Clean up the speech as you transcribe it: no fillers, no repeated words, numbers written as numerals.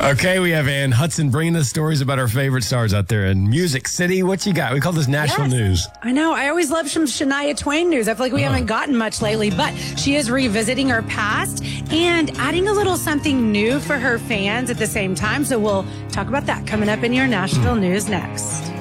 Okay, we have Ann Hudson bringing us stories about our favorite stars out there in Music City. What you got? We call this national news. I know. I always love some Shania Twain news. I feel like we haven't gotten much lately, but she is revisiting her past and adding a little something new for her fans at the same time. So we'll talk about that coming up in your national news next.